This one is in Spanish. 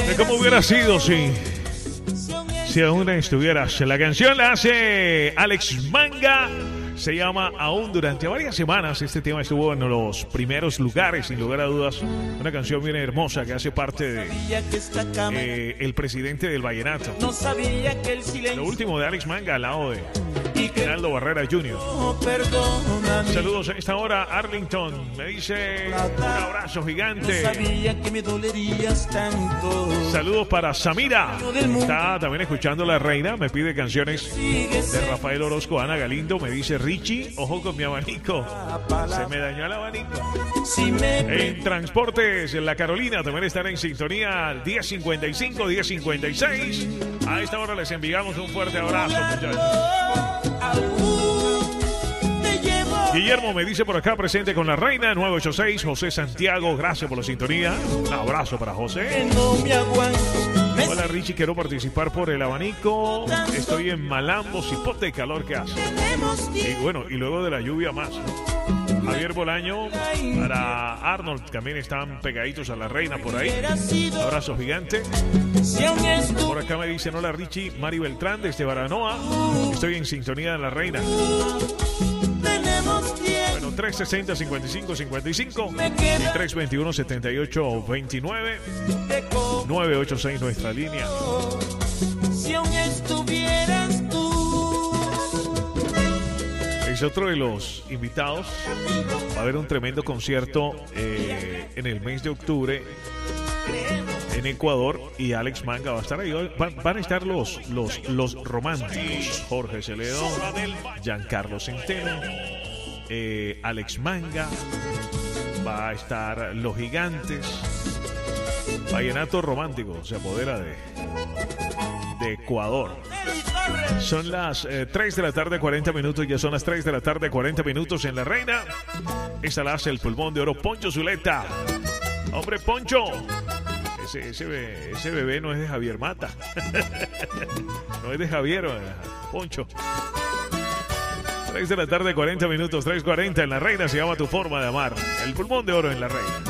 De cómo hubiera sido si aún estuvieras. La canción la hace Alex Manga. Se llama Aún. Durante varias semanas este tema estuvo en los primeros lugares, sin lugar a dudas. Una canción bien hermosa que hace parte de el presidente del vallenato. Lo último de Alex Manga al lado de Geraldo Barrera Jr. Saludos a esta hora, Arlington. Me dice un abrazo gigante. Saludos para Samira. Está también escuchando La Reina. Me pide canciones de Rafael Orozco. Ana Galindo me dice: Richie, ojo con mi abanico. Se me dañó el abanico. En Transportes, en La Carolina, también estará en sintonía 10:55, 10:56. A esta hora les enviamos un fuerte abrazo, muchachos. Guillermo me dice por acá, presente con La Reina, 986. José Santiago, gracias por la sintonía. Un abrazo para José. Hola Richie, quiero participar por el abanico. Estoy en Malambo, cipote de calor que hace. Y bueno, y luego de la lluvia más, ¿no? Javier Bolaño, para Arnold, también están pegaditos a La Reina por ahí. Un abrazo gigante. Por acá me dicen: hola Richie, Mari Beltrán desde Baranoa. Estoy en sintonía de La Reina. Bueno, 360-55-55 y 321-78-29 986 nuestra línea. Si aún estuvieras tú. Es otro de los invitados. Va a haber un tremendo concierto en el mes de octubre en Ecuador, y Alex Manga va a estar ahí. Van a estar los románticos: Jorge Celedón, Giancarlo Centeno, Alex Manga. Va a estar Los Gigantes. Vallenato romántico se apodera de Ecuador. Son las 3 de la tarde, 40 minutos. Ya son las 3 de la tarde, 40 minutos en La Reina. Esta la hace el pulmón de oro, Poncho Zuleta. Hombre, Poncho. Ese bebé no es de Javier Mata. No es de Javier, Poncho. 3 de la tarde, 40 minutos, 3:40 en La Reina. Se llama Tu Forma de Amar. El pulmón de oro en La Reina.